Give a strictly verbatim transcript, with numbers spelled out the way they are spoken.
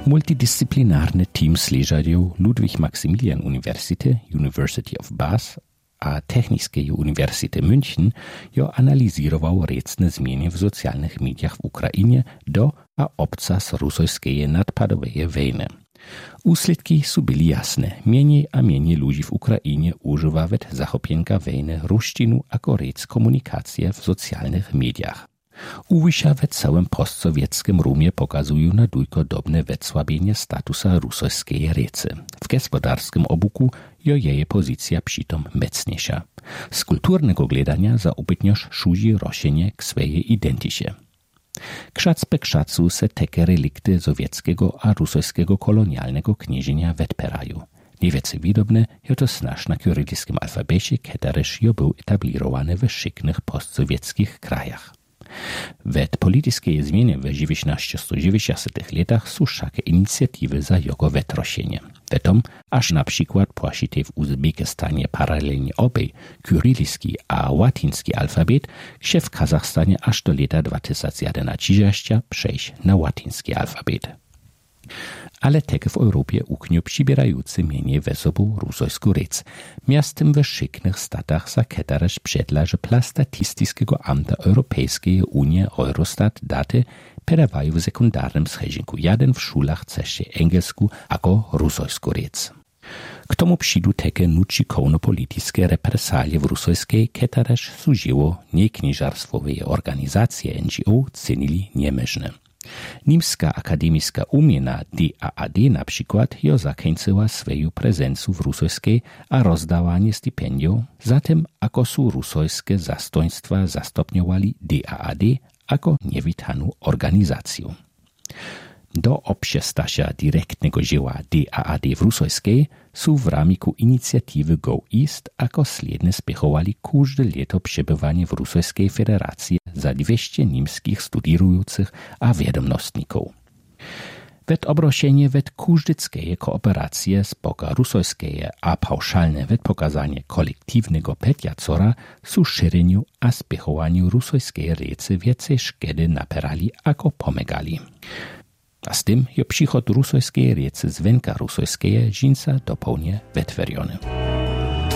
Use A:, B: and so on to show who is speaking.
A: Multidisciplinarny team slěžadjów Ludwig Maximilian University, University of Bath a Techniskeje Uniwersity München jo analizirował recne zmiany w socjalnych mediach w Ukrainie do a obcas rusojskeje nadpadowej wojny. Úsledky są byli jasne. Mniej a mniej ludzi w Ukrainie używa wet zachopienka wojny rusztinu jako rec komunikację w socjalnych mediach. Uwisza w całym postsowieckim Rumie pokazują na dujkodobne wetsłabienie statusa rusojskiej recy. W gospodarskim obuku jo jej pozycja przytom mocniejsza. Z kulturnego gledania zaobytnioż szuzi rośnienie k swojej identycie. Krzac pe krzacu se teke relikty sowieckiego a rusojskiego kolonialnego knieżenia wetperają. Niewiece widobne jo to snaż na kyryliskim alfabecie, ketereż jo był etablirowany w szyknych postsowieckich krajach. Wet politycznej zmiany w dziewiętnaście dziewięćdziesiątych latach są wszakie inicjatywy za jego wetrosienie. Wetom, aż na przykład płasite w Uzbekistanie paralelnie obej kyryliski a łaciński alfabet, się w Kazachstanie aż do lata dwa tysiące jedenaście przejść na łaciński alfabet. Ale tak w Europie ukniu przybierający mienie we sobą rusojsku rec. Miastem w szyknych statach za ketaresz przedla, że dla Statystycznego Amta Europejskiej Unii Eurostat daty pedawają w sekundarnym schezinku jeden w szulach ceście engelsku jako rusojsku rec. K tomu przyjdą takie nucikołno-polityczne represalie w rusojskiej, ketaresz służyło niekniżarstwowe organizacje N G O cenili niemyżne. Niemska akademicka umiena D A A D na przykład jo zakończyła swoją prezencję w rusojskiej a rozdawanie stypendiów, zatem ako su rusojskie zastoństwa zastopniowali D A A D jako niewitaną organizację. Do obsiestasia direktnego dzieła D A A D w rusojskiej są w ramiku inicjatywy Go East jako sledne spychowali każde leto przebywanie w rusojskiej federacji za dwieście niemskich studiujących a wiadomostników. Wet obroszenie wet każdyckie kooperacje z boka rusojskie a pauszalne wet pokazanie kolektywnego petiacora są szereniu a spychowaniu rusojskiej recy więcej szkedy naperali ako pomegali. A z tym je przychod rusojskiej recy z wenka rusojskiej żinca dopełnie wetweriony.